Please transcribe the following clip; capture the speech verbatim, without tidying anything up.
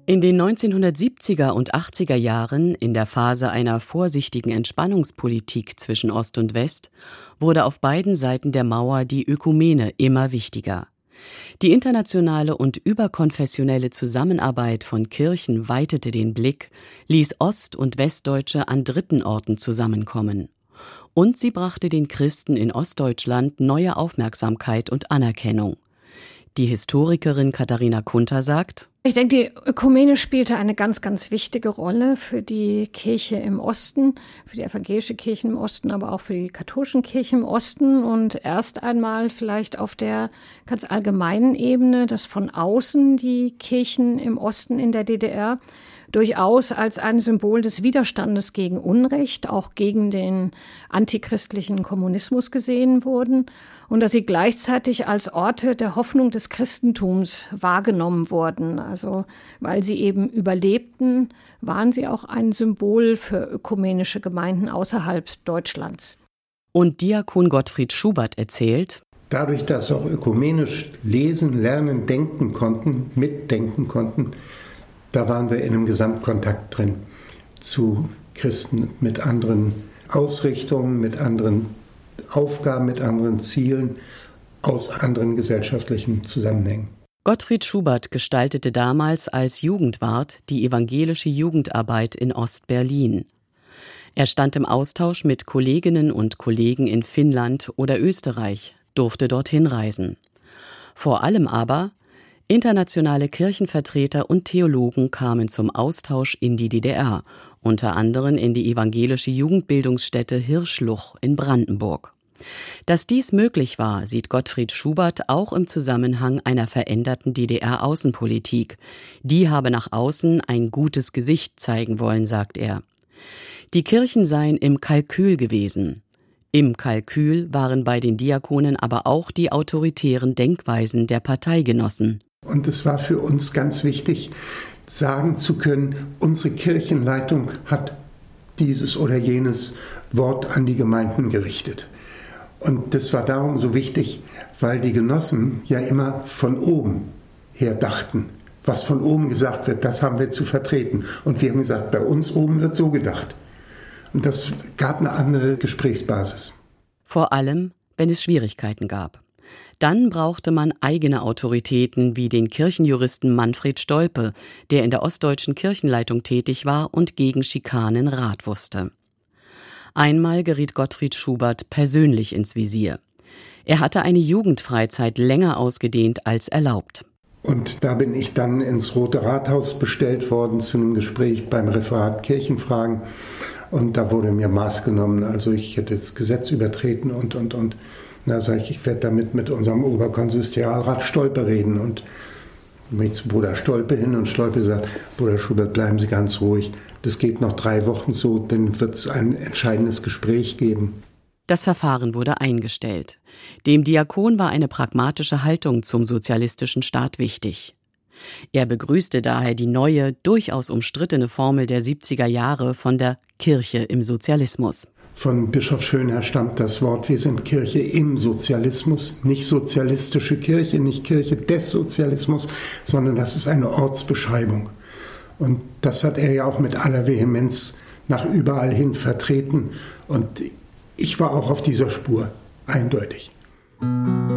In den neunzehnhundertsiebziger und achtziger Jahren, in der Phase einer vorsichtigen Entspannungspolitik zwischen Ost und West, wurde auf beiden Seiten der Mauer die Ökumene immer wichtiger. Die internationale und überkonfessionelle Zusammenarbeit von Kirchen weitete den Blick, ließ Ost- und Westdeutsche an dritten Orten zusammenkommen. Und sie brachte den Christen in Ostdeutschland neue Aufmerksamkeit und Anerkennung. Die Historikerin Katharina Kunter sagt: Ich denke, die Ökumene spielte eine ganz, ganz wichtige Rolle für die Kirche im Osten, für die evangelische Kirche im Osten, aber auch für die katholischen Kirchen im Osten. Und erst einmal vielleicht auf der ganz allgemeinen Ebene, dass von außen die Kirchen im Osten in der D D R durchaus als ein Symbol des Widerstandes gegen Unrecht, auch gegen den antichristlichen Kommunismus gesehen wurden und dass sie gleichzeitig als Orte der Hoffnung des Christentums wahrgenommen wurden. Also weil sie eben überlebten, waren sie auch ein Symbol für ökumenische Gemeinden außerhalb Deutschlands. Und Diakon Gottfried Schubert erzählt: Dadurch, dass sie auch ökumenisch lesen, lernen, denken konnten, mitdenken konnten, da waren wir in einem Gesamtkontakt drin zu Christen mit anderen Ausrichtungen, mit anderen Aufgaben, mit anderen Zielen, aus anderen gesellschaftlichen Zusammenhängen. Gottfried Schubert gestaltete damals als Jugendwart die evangelische Jugendarbeit in Ost-Berlin. Er stand im Austausch mit Kolleginnen und Kollegen in Finnland oder Österreich, durfte dorthin reisen. Vor allem aber internationale Kirchenvertreter und Theologen kamen zum Austausch in die D D R, unter anderem in die evangelische Jugendbildungsstätte Hirschluch in Brandenburg. Dass dies möglich war, sieht Gottfried Schubert auch im Zusammenhang einer veränderten D D R-Außenpolitik. Die habe nach außen ein gutes Gesicht zeigen wollen, sagt er. Die Kirchen seien im Kalkül gewesen. Im Kalkül waren bei den Diakonen aber auch die autoritären Denkweisen der Parteigenossen. Und es war für uns ganz wichtig, sagen zu können, unsere Kirchenleitung hat dieses oder jenes Wort an die Gemeinden gerichtet. Und das war darum so wichtig, weil die Genossen ja immer von oben her dachten. Was von oben gesagt wird, das haben wir zu vertreten. Und wir haben gesagt, bei uns oben wird so gedacht. Und das gab eine andere Gesprächsbasis. Vor allem, wenn es Schwierigkeiten gab. Dann brauchte man eigene Autoritäten wie den Kirchenjuristen Manfred Stolpe, der in der ostdeutschen Kirchenleitung tätig war und gegen Schikanen Rat wusste. Einmal geriet Gottfried Schubert persönlich ins Visier. Er hatte eine Jugendfreizeit länger ausgedehnt als erlaubt. Und da bin ich dann ins Rote Rathaus bestellt worden zu einem Gespräch beim Referat Kirchenfragen. Und da wurde mir Maß genommen, also ich hätte das Gesetz übertreten und, und, und. Da sage ich, ich werde damit mit unserem Oberkonsistorialrat Stolpe reden. Und bin ich zu Bruder Stolpe hin und Stolpe sagt, Bruder Schubert, bleiben Sie ganz ruhig. Das geht noch drei Wochen so, dann wird es ein entscheidendes Gespräch geben. Das Verfahren wurde eingestellt. Dem Diakon war eine pragmatische Haltung zum sozialistischen Staat wichtig. Er begrüßte daher die neue, durchaus umstrittene Formel der siebziger Jahre von der Kirche im Sozialismus. Von Bischof Schönherr stammt das Wort, wir sind Kirche im Sozialismus, nicht sozialistische Kirche, nicht Kirche des Sozialismus, sondern das ist eine Ortsbeschreibung. Und das hat er ja auch mit aller Vehemenz nach überall hin vertreten. Und ich war auch auf dieser Spur, eindeutig.